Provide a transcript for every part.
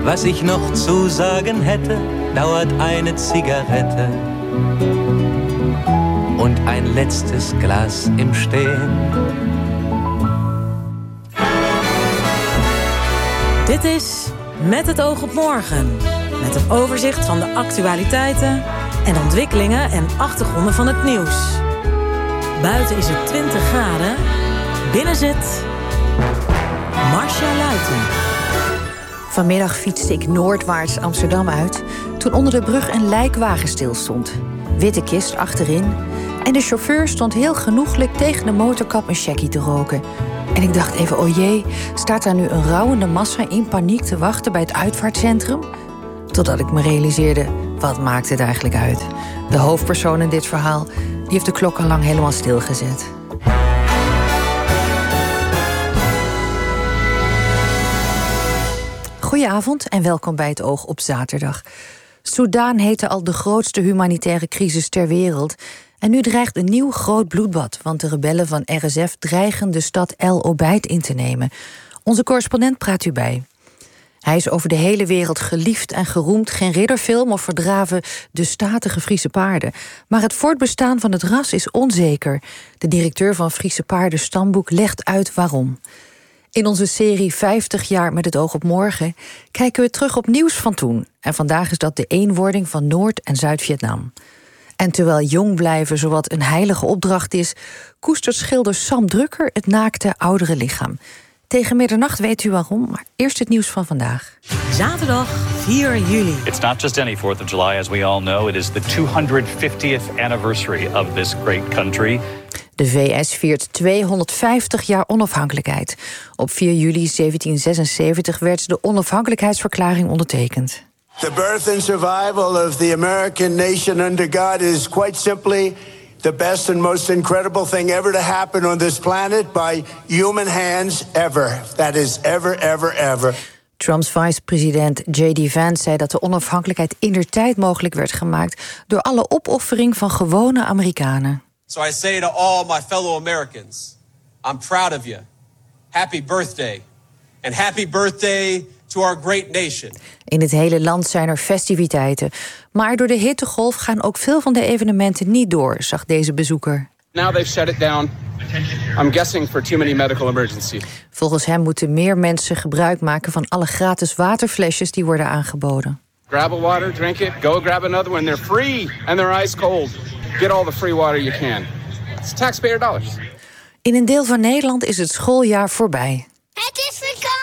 Was ich noch zu sagen hätte, dauert eine Zigarette und ein letztes Glas im Stehen. Dit is Met het oog op morgen. Met een overzicht van de actualiteiten en ontwikkelingen en achtergronden van het nieuws. Buiten is het 20 graden. Binnen zit Marcia Luiten. Vanmiddag fietste ik noordwaarts Amsterdam uit toen onder de brug een lijkwagen stilstond. Witte kist achterin en de chauffeur stond heel genoeglijk tegen de motorkap een checkie te roken. En ik dacht even, oh jee, staat daar nu een rouwende massa in paniek te wachten bij het uitvaartcentrum? Totdat ik me realiseerde, wat maakt het eigenlijk uit? De hoofdpersoon in dit verhaal, die heeft de klok al lang helemaal stilgezet. Goedenavond en welkom bij het Oog op zaterdag. Soedan heette al de grootste humanitaire crisis ter wereld. En nu dreigt een nieuw groot bloedbad, want de rebellen van RSF dreigen de stad El Obeid in te nemen. Onze correspondent praat u bij. Hij is over de hele wereld geliefd en geroemd. Geen ridderfilm of verdraven de statige Friese paarden. Maar het voortbestaan van het ras is onzeker. De directeur van Friese Paarden Stamboek legt uit waarom. In onze serie 50 jaar met het oog op morgen kijken we terug op nieuws van toen. En vandaag is dat de eenwording van Noord- en Zuid-Vietnam. En terwijl jong blijven zowat een heilige opdracht is, koestert schilder Sam Drucker het naakte oudere lichaam. Tegen middernacht weet u waarom, maar eerst het nieuws van vandaag. Zaterdag 4 juli. It's not just any 4th of July, as we all know. It is the 250th anniversary of this great country. De VS viert 250 jaar onafhankelijkheid. Op 4 juli 1776 werd de onafhankelijkheidsverklaring ondertekend. The birth and survival of the American nation under God is quite simply the best and most incredible thing ever to happen on this planet by human hands ever. That is ever, ever, ever. Trumps vice-president J.D. Vance zei dat de onafhankelijkheid indertijd mogelijk werd gemaakt door alle opoffering van gewone Amerikanen. So I say to all my fellow Americans, I'm proud of you. Happy birthday. And happy birthday to our great nation. In het hele land zijn er festiviteiten. Maar door de hittegolf gaan ook veel van de evenementen niet door, zag deze bezoeker. Now they've shut it down. I'm guessing for too many medical emergencies. Volgens hem moeten meer mensen gebruik maken van alle gratis waterflesjes die worden aangeboden. Grab a water, drink it, go grab another one. They're free and they're ice cold. Get all the free water you can. It's taxpayer dollars. In een deel van Nederland is het schooljaar voorbij. Het is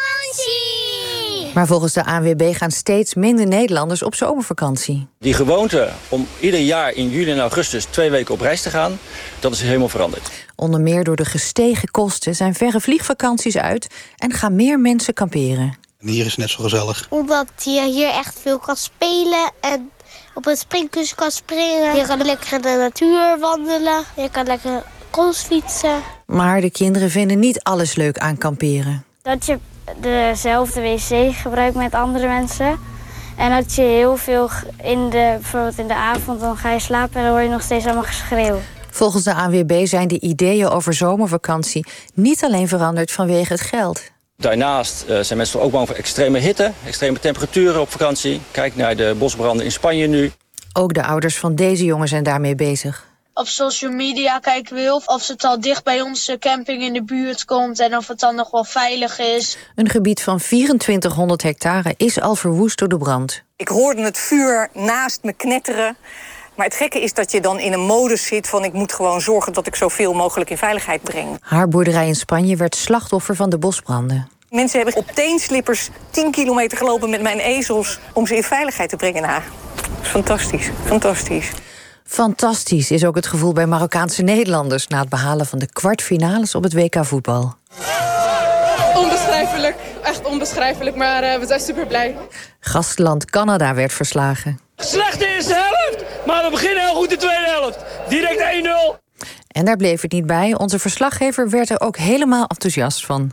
vakantie! Maar volgens de ANWB gaan steeds minder Nederlanders op zomervakantie. Die gewoonte om ieder jaar in juli en augustus 2 weken op reis te gaan, dat is helemaal veranderd. Onder meer door de gestegen kosten zijn verre vliegvakanties uit en gaan meer mensen kamperen. En hier is het net zo gezellig. Omdat je hier echt veel kan spelen en op het springkussen kan springen. Je kan lekker in de natuur wandelen. Je kan lekker crossfietsen. Maar de kinderen vinden niet alles leuk aan kamperen. Dat je dezelfde wc gebruikt met andere mensen. En dat je heel veel bijvoorbeeld in de avond, dan ga je slapen en dan hoor je nog steeds allemaal geschreeuw. Volgens de ANWB zijn de ideeën over zomervakantie niet alleen veranderd vanwege het geld. Daarnaast zijn mensen ook bang voor extreme hitte, extreme temperaturen op vakantie. Kijk naar de bosbranden in Spanje nu. Ook de ouders van deze jongen zijn daarmee bezig. Op social media kijken we heel of het al dicht bij onze camping in de buurt komt en of het dan nog wel veilig is. Een gebied van 2400 hectare is al verwoest door de brand. Ik hoorde het vuur naast me knetteren. Maar het gekke is dat je dan in een modus zit van ik moet gewoon zorgen dat ik zoveel mogelijk in veiligheid breng. Haar boerderij in Spanje werd slachtoffer van de bosbranden. Mensen hebben op teenslippers 10 kilometer gelopen met mijn ezels om ze in veiligheid te brengen. Nou, fantastisch, fantastisch. Fantastisch is ook het gevoel bij Marokkaanse Nederlanders na het behalen van de kwartfinales op het WK voetbal. Onbeschrijfelijk, echt onbeschrijfelijk, maar we zijn super blij. Gastland Canada werd verslagen. Slechte eerste helft, maar we beginnen heel goed de tweede helft. Direct 1-0. En daar bleef het niet bij. Onze verslaggever werd er ook helemaal enthousiast van.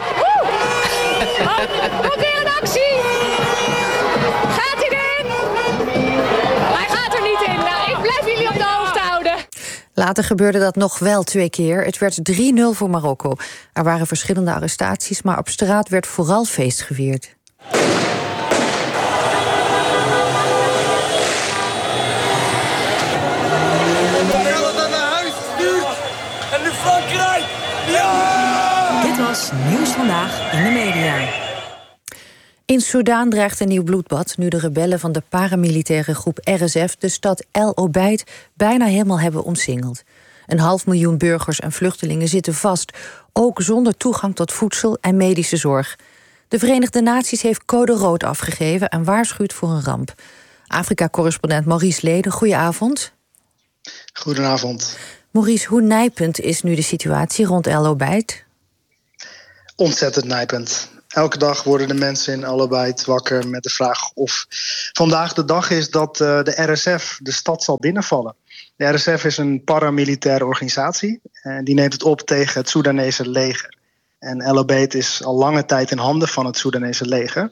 Ook weer een actie! Gaat hij erin? Hij gaat er niet in. Nou, ik blijf jullie op de hoogte houden. Later gebeurde dat nog wel 2 keer. Het werd 3-0 voor Marokko. Er waren verschillende arrestaties, maar op straat werd vooral feest gevierd. was Nieuws Vandaag in de media. In Soedan dreigt een nieuw bloedbad nu de rebellen van de paramilitaire groep RSF de stad El Obeid bijna helemaal hebben omsingeld. 500.000 burgers en vluchtelingen zitten vast, ook zonder toegang tot voedsel en medische zorg. De Verenigde Naties heeft code rood afgegeven en waarschuwt voor een ramp. Afrika-correspondent Maurice Leden, goedenavond. Goedenavond. Maurice, hoe nijpend is nu de situatie rond El Obeid? Ontzettend nijpend. Elke dag worden de mensen in El Obeid wakker met de vraag of vandaag de dag is dat de RSF de stad zal binnenvallen. De RSF is een paramilitaire organisatie en die neemt het op tegen het Soedanese leger. En El Obeid is al lange tijd in handen van het Soedanese leger.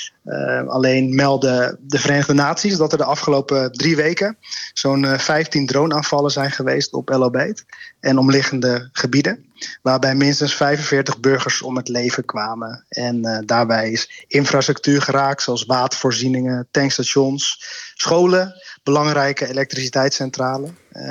Alleen melden de Verenigde Naties dat er de afgelopen 3 weken zo'n 15 droneaanvallen zijn geweest op El Obeid en omliggende gebieden, waarbij minstens 45 burgers om het leven kwamen. En daarbij is infrastructuur geraakt, zoals watervoorzieningen, tankstations, scholen, belangrijke elektriciteitscentrale.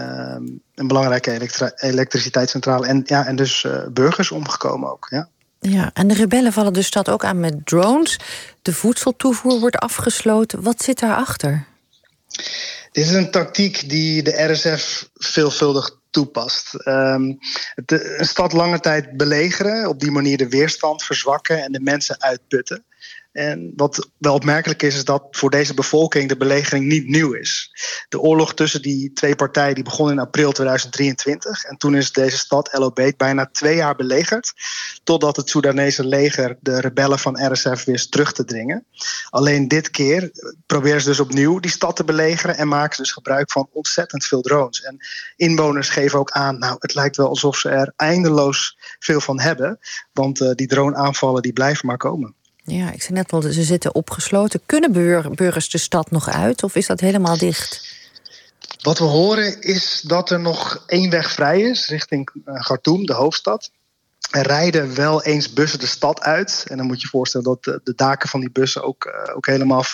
Een belangrijke elektriciteitscentrale en dus burgers omgekomen ook. Ja. Ja, en de rebellen vallen de stad ook aan met drones. De voedseltoevoer wordt afgesloten. Wat zit daarachter? Dit is een tactiek die de RSF veelvuldig toepast. Een stad lange tijd belegeren, op die manier de weerstand verzwakken en de mensen uitputten. En wat wel opmerkelijk is dat voor deze bevolking de belegering niet nieuw is. De oorlog tussen die 2 partijen die begon in april 2023. En toen is deze stad El Obeid bijna 2 jaar belegerd. Totdat het Soedanese leger de rebellen van RSF wist terug te dringen. Alleen dit keer proberen ze dus opnieuw die stad te belegeren. En maken ze dus gebruik van ontzettend veel drones. En inwoners geven ook aan, het lijkt wel alsof ze er eindeloos veel van hebben. Want die droneaanvallen die blijven maar komen. Ja, ik zei net al, ze zitten opgesloten. Kunnen burgers de stad nog uit of is dat helemaal dicht? Wat we horen is dat er nog 1 weg vrij is richting Khartoum, de hoofdstad. Er rijden wel eens bussen de stad uit. En dan moet je je voorstellen dat de daken van die bussen ook helemaal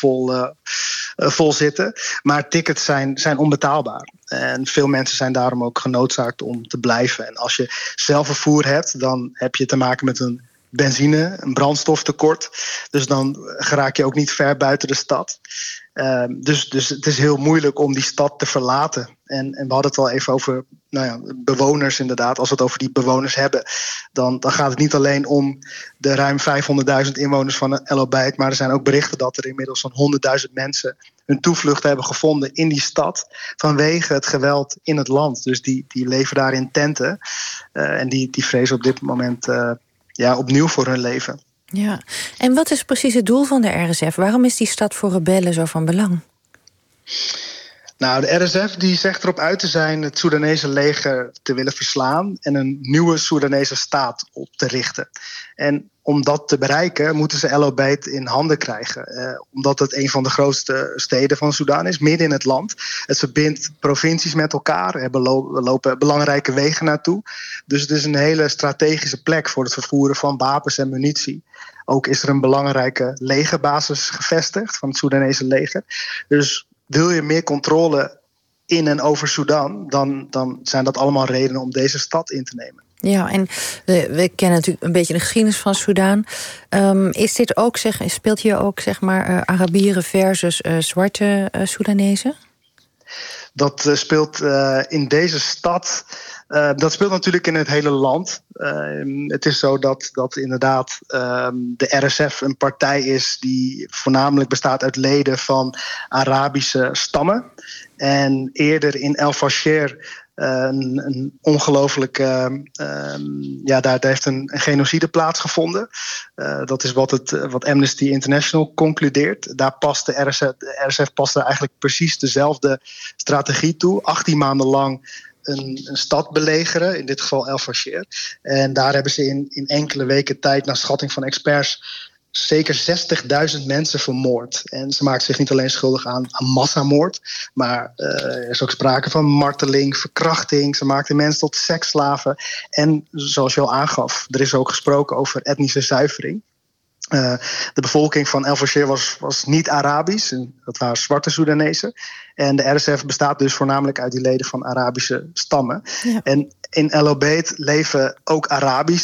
vol zitten. Maar tickets zijn onbetaalbaar. En veel mensen zijn daarom ook genoodzaakt om te blijven. En als je zelf vervoer hebt, dan heb je te maken met een een brandstoftekort. Dus dan geraak je ook niet ver buiten de stad. Dus het is heel moeilijk om die stad te verlaten. En we hadden het al even over bewoners inderdaad. Als we het over die bewoners hebben, dan gaat het niet alleen om de ruim 500.000 inwoners van El Obeid, maar er zijn ook berichten dat er inmiddels zo'n 100.000 mensen hun toevlucht hebben gevonden in die stad vanwege het geweld in het land. Dus die leven daar in tenten. En die vrezen op dit moment opnieuw voor hun leven. Ja, en wat is precies het doel van de RSF? Waarom is die stad voor rebellen zo van belang? Nou, de RSF die zegt erop uit te zijn het Soedanese leger te willen verslaan en een nieuwe Soedanese staat op te richten. En om dat te bereiken moeten ze El Obeid in handen krijgen. Omdat het een van de grootste steden van Soedan is, midden in het land. Het verbindt provincies met elkaar. Er lopen belangrijke wegen naartoe. Dus het is een hele strategische plek voor het vervoeren van wapens en munitie. Ook is er een belangrijke legerbasis gevestigd van het Soedanese leger. Dus wil je meer controle in en over Soedan, dan zijn dat allemaal redenen om deze stad in te nemen. Ja, en we kennen natuurlijk een beetje de geschiedenis van Soedan. Is dit ook, speelt hier ook Arabieren versus zwarte Soedanezen? Dat speelt in deze stad. Dat speelt natuurlijk in het hele land. Het is zo dat inderdaad de RSF een partij is die voornamelijk bestaat uit leden van Arabische stammen. En eerder in El Fasher een ongelooflijke daar heeft een genocide plaatsgevonden. Dat is wat Amnesty International concludeert. Daar past de RSF past er eigenlijk precies dezelfde strategie toe. 18 maanden lang een stad belegeren, in dit geval El Fasher. En daar hebben ze in enkele weken tijd, naar schatting van experts, zeker 60.000 mensen vermoord. En ze maakt zich niet alleen schuldig aan massamoord, maar er is ook sprake van marteling, verkrachting. Ze maakten mensen tot seksslaven. En zoals je al aangaf, er is ook gesproken over etnische zuivering. De bevolking van El Fasher was niet Arabisch. Dat waren zwarte Soedanezen. En de RSF bestaat dus voornamelijk uit die leden van Arabische stammen. Ja. En in El Obeid leven ook Arabische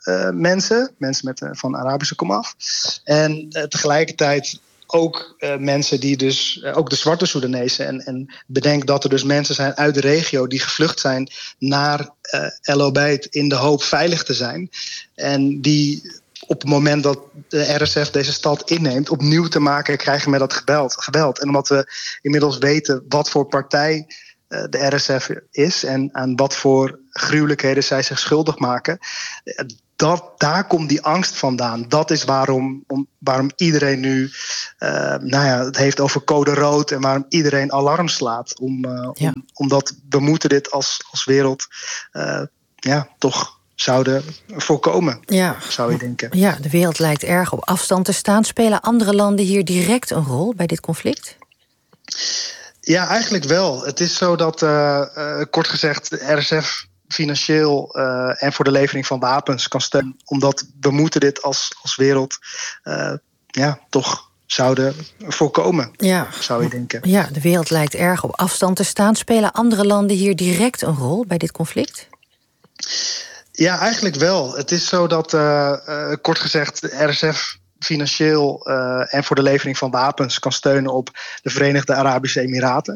mensen van Arabische komaf. En tegelijkertijd ook mensen die dus, ook de zwarte Soedanezen. En bedenk dat er dus mensen zijn uit de regio die gevlucht zijn naar El Obeid in de hoop veilig te zijn. En die op het moment dat de RSF deze stad inneemt, opnieuw te maken krijgen met dat geweld. En omdat we inmiddels weten wat voor partij de RSF is en aan wat voor gruwelijkheden zij zich schuldig maken, daar komt die angst vandaan. Dat is waarom iedereen nu het heeft over code rood en waarom iedereen alarm slaat. Omdat we moeten dit als wereld toch zouden voorkomen, zou je denken. Ja, de wereld lijkt erg op afstand te staan. Spelen andere landen hier direct een rol bij dit conflict? Ja, eigenlijk wel. Het is zo dat, kort gezegd, de RSF financieel en voor de levering van wapens kan steunen. Omdat we moeten dit als wereld toch zouden voorkomen, zou je denken. Ja, de wereld lijkt erg op afstand te staan. Spelen andere landen hier direct een rol bij dit conflict? Ja, eigenlijk wel. Het is zo dat, kort gezegd, de RSF financieel en voor de levering van wapens kan steunen op de Verenigde Arabische Emiraten.